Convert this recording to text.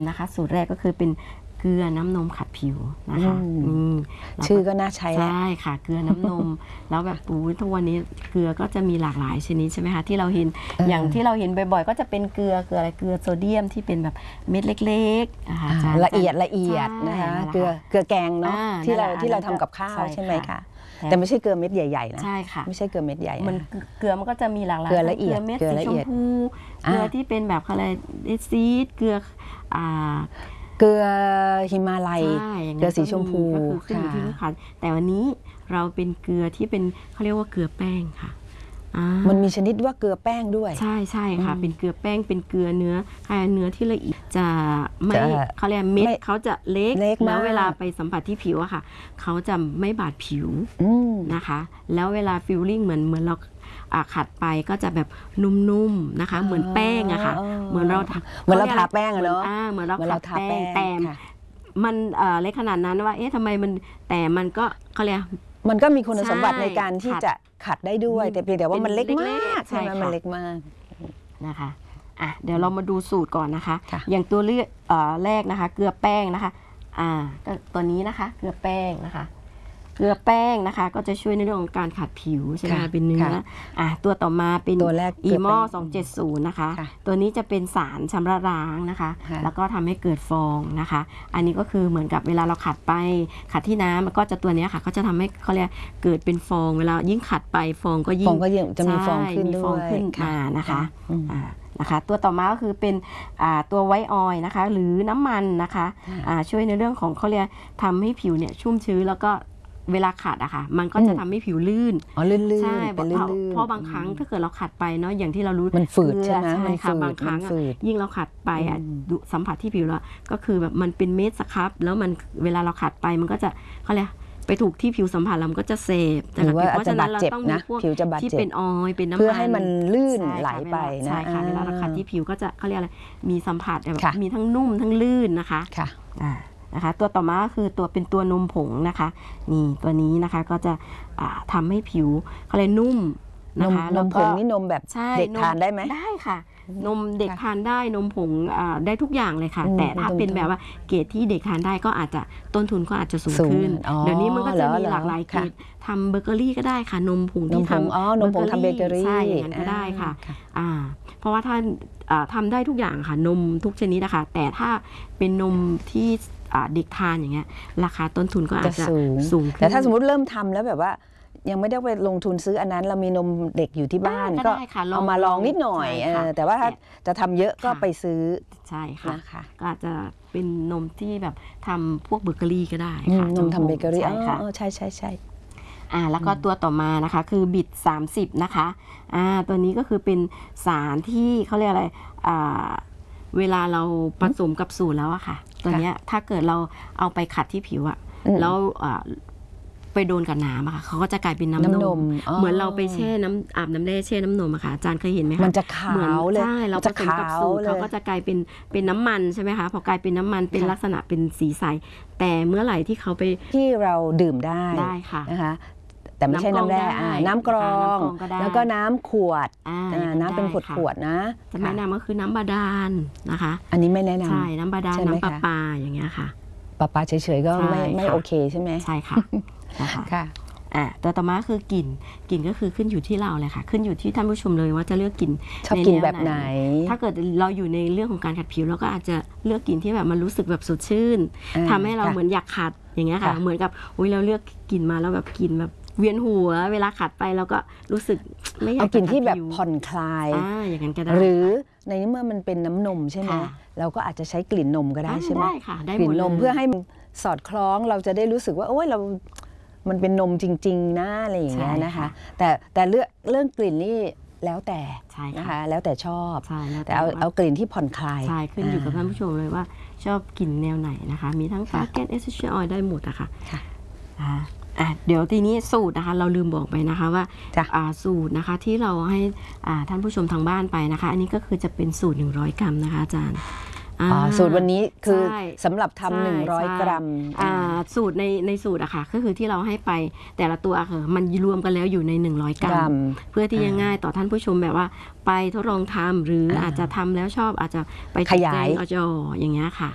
นะคะสูตรแรกก็คือเป็นเกลือน้ำนมขัดผิวนะคะนี่ชื่อก็น่าใช้แล้วใช่ค่ะเกลือน้ำนมแล้วแบบทุกวันนี้เกลือก็จะมีหลากหลายชนิดใช่ไหมคะที่เราเห็นอย่างที่เราเห็นบ่อยๆก็จะเป็นเกลืออะไรเกลือโซเดียมที่เป็นแบบเม็ดเล็กๆนะคะละเอียดนะคะเกลือแกงเนาะที่เราทำกับข้าวใช่ไหมคะแต่ไม่ใช่เกลือเม็ดใหญ่ๆนะใช่ค่ะไม่ใช่เกลือเม็ดใหญ่มันเกลือมันก็จะมีหลากหลายเกลือละเอียดเม็ดสีชมพูเกลือที่เป็นแบบอะไรซีดเกลือเกลือหิมาลัยเกลือสีชมพูก็คือขึ้นอยู่ที่ลูกค้าแต่วันนี้เราเป็นเกลือที่เป็นเขาเรียกว่าเกลือแป้งค่ะมันมีชนิดว่าเกลือแป้งด้วยใช่ค่ะเป็นเกลือแป้งเป็นเกลือเนื้อที่ละเอียดจะไม่เขาเรียกเม็ดเขาจะเล็กแล้วเวลาไปสัมผัสที่ผิวอะค่ะเขาจะไม่บาดผิวนะคะแล้วเวลาฟิลลิ่งเหมือนเราขัดไปก็จะแบบนุ่มๆนะคะเหมือนแป้งอะค่ะเหมือนเราทาแป้งเนาะเหมือนเราขัดแป้งแต่มันเล็กขนาดนั้นว่าทำไมมันแต่มันก็เขาเรียกมันก็มีคุณสมบัติในการที่จะขัดได้ด้วยแต่เพียงแต่ว่ามันเล็กมากใช่ไหมมันเล็กมากนะคะเดี๋ยวเรามาดูสูตรก่อนนะคะอย่างตัวเลือกแรกนะคะเกลือแป้งนะคะก็ตัวนี้นะคะเกลือแป้งนะคะเกลือแป้งนะคะก็จะช่วยในเรื่องของการขัดผิวใช่ไหมเป็นเนื้อตัวต่อมาเป็นตัวแรกอีมอ270นะคะตัวนี้จะเป็นสารชำระล้างนะคะแล้วก็ทำให้เกิดฟองนะคะอันนี้ก็คือเหมือนกับเวลาเราขัดไปขัดที่น้ำมันก็จะตัวนี้ค่ะก็จะทำให้เขาเรียกเกิดเป็นฟองเวลายิ่งขัดไปฟองก็ยิ่งจะมีฟองขึ้นมานะคะตัวต่อมาก็คือเป็นตัวไวท์ออยล์นะคะหรือน้ำมันนะคะช่วยในเรื่องของเขาเรียกทำให้ผิวเนี่ยชุ่มชื้นแล้วก็เวลาขัดอะค่ะมันก็จะทำให้ผิวลื่นลื่นใช่เพราะบางครั้งถ้าเกิดเราขัดไปเนาะอย่างที่เรารู้มันฝืดใช่ไหมใช่ค่ะบางครั้งยิ่งเราขัดไปสัมผัสที่ผิวแล้วก็คือแบบมันเป็นเม็ดสครับแล้วมันเวลาเราขัดไปมันก็จะเขาเรียกไปถูกที่ผิวสัมผัสแล้วมันก็จะเสพหรือว่าเพราะฉะนั้นเราต้องมีพวกที่เป็นออยล์เป็นน้ำมันเพื่อให้มันลื่นไหลไปนะใช่ค่ะเวลาเราขัดที่ผิวก็จะเขาเรียกอะไรมีสัมผัสแบบมีทั้งนุ่มทั้งลื่นนะคะนะคะตัวต่อมาก็คือตัวเป็นตัวนมผงนะคะนี่ตัวนี้นะคะก็จะทำให้ผิวเขาเรียกนุ่มนะคะนมผงนี่นมแบบเด็กทานได้ไหมได้ค่ะนมเด็กทานได้นมผงได้ทุกอย่างเลยค่ะแต่ถ้าเป็นแบบว่าเกรดที่เด็กทานได้ก็อาจจะต้นทุนก็อาจจะสูงขึ้นเดี๋ยวนี้มันก็จะมีหลากหลายเกรดทำเบเกอรี่ก็ได้ค่ะนมผงที่ทำนมผงทำเบเกอรี่ใช่อย่างนั้นก็ได้ค่ะเพราะว่าถ้าทำได้ทุกอย่างค่ะนมทุกชนิดนะคะแต่ถ้าเป็นนมที่เด็กทานอย่างเงี้ยราคาต้นทุนก็อาจจะสูงแต่ถ้าสมมติเริ่มทำแล้วแบบว่ายังไม่ได้ไปลงทุนซื้ออันนั้นเรามีนมเด็กอยู่ที่บ้านก็เอามาลองนิดหน่อยแต่ว่าถ้าจะทำเยอะก็ไปซื้อใช่ค่ะก็อาจจะเป็นนมที่แบบทำพวกเบเกอรี่ก็ได้ค่ะนมทำเบเกอรี่ใช่แล้วก็ตัวต่อมานะคะคือบิด30นะคะตัวนี้ก็คือเป็นสารที่เขาเรียกอะไรเวลาเราผสมกับสูตรแล้วอะค่ะตัวนี้ถ้าเกิดเราเอาไปขัดที่ผิวอะแล้วไปโดนกับน้ำอะค่ะเขาก็จะกลายเป็นน้ำนมเหมือนเราไปแช่อาบน้ำแร่แช่น้ำนมอะค่ะอาจารย์เคยเห็นไหมคะมันจะขาวเลยใช่เราผสมกับสูตรเขาก็จะกลายเป็นน้ำมันใช่ไหมคะพอกลายเป็นน้ำมันเป็นลักษณะเป็นสีใสแต่เมื่อไหร่ที่เขาไปที่เราดื่มได้ค่ะนะคะแต่ไม่ใช่น้ำแร่น้ำกรองแล้วก็น้ำขวดน้ำเป็นขวดนะจะแนะนำก็คือน้ำบาดาลนะคะอันนี้ไม่แนะนำใช่น้ำบาดาลน้ำประปาอย่างเงี้ยค่ะประปาเฉยๆก็ไม่โอเคใช่ไหมใช่ค่ะค่ะตัวต่อมาคือกลิ่นก็คือขึ้นอยู่ที่เราเลยค่ะขึ้นอยู่ที่ท่านผู้ชมเลยว่าจะเลือกกลิ่นชอบกินแบบไหนถ้าเกิดเราอยู่ในเรื่องของการขัดผิวเราก็อาจจะเลือกกลิ่นที่แบบมันรู้สึกแบบสดชื่นทำให้เราเหมือนอยากขัดอย่างเงี้ยค่ะเหมือนกับเราเลือกกลิ่นมาแล้วแบบกลิ่นแบบเวียนหัวเวลาขัดไปเราก็รู้สึกไม่อยากเอากลิ่นที่แบบผ่อนคลายอย่างนั้นก็ได้หรือในเมื่อมันเป็นน้ำนมใช่ไหมเราก็อาจจะใช้กลิ่นนมก็ได้ใช่ไหมได้ค่ะได้กลิ่นนมเพื่อให้สอดคล้องเราจะได้รู้สึกว่าโอ้ยมันเป็นนมจริงๆนะอะไรอย่างเงี้ยนะคะแต่เรื่องกลิ่นนี่แล้วแต่นะคะแล้วแต่ชอบแต่เอากลิ่นที่ผ่อนคลายใช่ขึ้นอยู่กับท่านผู้ชมเลยว่าชอบกลิ่นแนวไหนนะคะมีทั้งฟาเกนเอสเซนเชียลออยล์ได้หมดอะค่ะเดี๋ยวทีนี้สูตรนะคะเราลืมบอกไปนะคะว่าสูตรนะคะที่เราให้ท่านผู้ชมทางบ้านไปนะคะอันนี้ก็คือจะเป็นสูตร100 กรัมนะคะอาจารย์สูตรวันนี้คือสำหรับทำ100 กรัมสูตรในสูตรอะค่ะก็คือที่เราให้ไปแต่ละตัวค่ะมันรวมกันแล้วอยู่ใน100 กรัมเพื่อที่จะง่ายต่อท่านผู้ชมแบบว่าไปทดลองทำหรืออาจจะทำแล้วชอบอาจจะไปขยายอย่างเงี้ยค่ะ